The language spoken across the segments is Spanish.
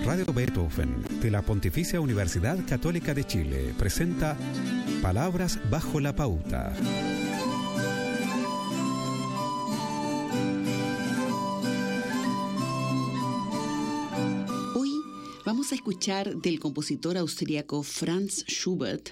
Radio Beethoven de la Pontificia Universidad Católica de Chile presenta Palabras bajo la pauta. Hoy vamos a escuchar del compositor austríaco Franz Schubert,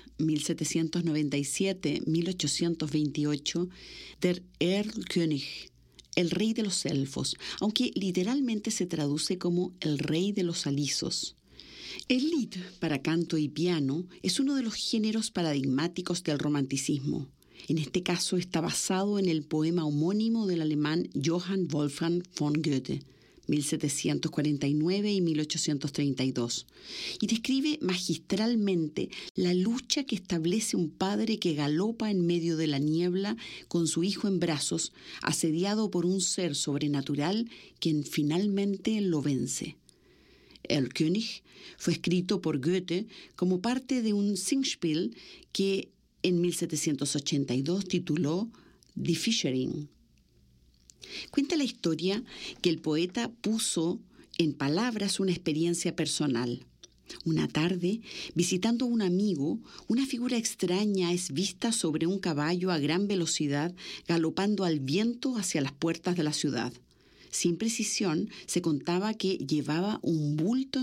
1797-1828, Der Erlkönig, el rey de los elfos, aunque literalmente se traduce como el rey de los alisos. El Lied para canto y piano es uno de los géneros paradigmáticos del romanticismo. En este caso está basado en el poema homónimo del alemán Johann Wolfgang von Goethe, 1749 y 1832, y describe magistralmente la lucha que establece un padre que galopa en medio de la niebla con su hijo en brazos, asediado por un ser sobrenatural quien finalmente lo vence. Erlkönig fue escrito por Goethe como parte de un Singspiel que en 1782 tituló Die Fischerin. Cuenta la historia que el poeta puso en palabras una experiencia personal. Una tarde, visitando a un amigo, una figura extraña es vista sobre un caballo a gran velocidad, galopando al viento hacia las puertas de la ciudad. Sin precisión, se contaba que llevaba un bulto